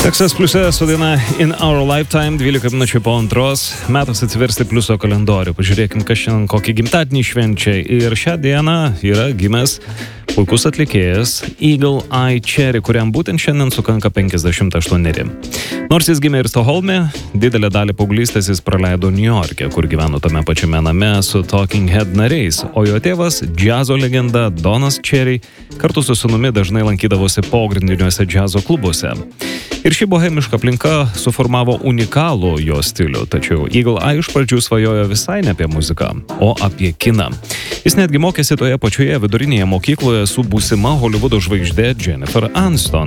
Teksas pliuse su daina In Our Lifetime, 12 minučių po 2, metas atsiversti pliuso kalendorių. Pažiūrėkim, kas šiandien kokį gimtadienį švenčia. Ir šią dieną yra gimęs puikus atlikėjas Eagle Eye Cherry, kuriam būtent šiandien sukanka 58. Nors jis gimė ir Stokholme, didelę dalį paauglystės jis praleido Niujorke, kur gyveno tame pačiame name su Talking Head nariais, o jo tėvas, džiazo legenda Donas Cherry, kartu su sūnumi dažnai lankydavosi pogrindiniuose džiazo klubuose. Ir ši bohemiška aplinka suformavo unikalų jo stilių, tačiau Eagle Eye iš pradžių svajojo visai ne apie muziką, o apie kiną. Jis netgi mokėsi toje pačioje vidurinėje mokykloje su būsima Holivudo žvaigždė Jennifer Aniston.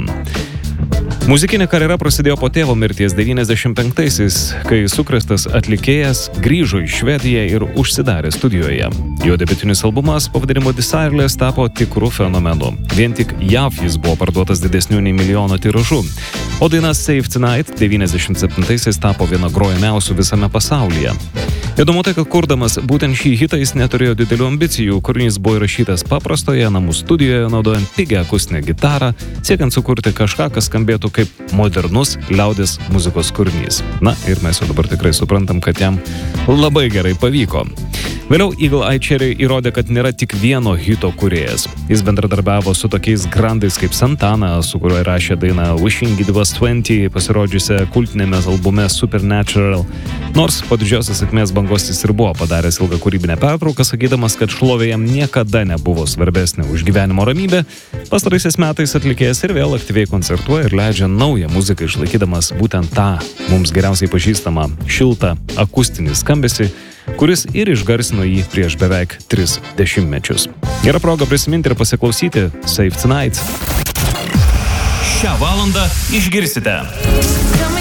Muzikinė karjera prasidėjo po tėvo mirties 95-aisiais, kai sukrėstas atlikėjas grįžo į Švediją ir užsidarė studijoje. Jo debiutinis albumas pavadinimu Desireless tapo tikru fenomenu. Vien tik JAV jis buvo parduotas didesniu nei milijono tiražu. O daina Save Tonight 97-aisiais tapo viena grojamiausių visame pasaulyje. Įdomu tai, kad kurdamas būtent šį hitą jis neturėjo didelių ambicijų, kūrinys buvo įrašytas paprastoje namų studijoje, naudojant pigią akustinę gitarą, siekiant sukurti kažką, kas skambėtų kaip modernus liaudies muzikos kūrinys. Na ir mes jau dabar tikrai suprantam, kad jam labai gerai pavyko. Vėliau Eagle Eye Cherry įrodė, kad nėra tik vieno hito kūrėjas. Jis bendradarbiavo su tokiais grandais kaip Santana, su kuriuo įrašė dainą Wishing It Was 20, pasirodžiusią kultinėme albume Supernatural. Nors po didžiosios sėkmės bangos jis ir buvo padaręs ilgą kūrybinę pertrauką, sakydamas, kad šlovė jam niekada nebuvo svarbesnė už gyvenimo ramybę, pastaraisiais metais atlikėjas ir vėl aktyviai koncertuoja ir leidžia naują muziką, išlaikydamas būtent tą mums geriausiai pažįstamą šiltą akustinį skambesį, kuris ir išgarsino jį prieš beveik 3 dešimtmečius. Gera proga prisiminti ir pasiklausyti Save Tonight. Šią valandą išgirsite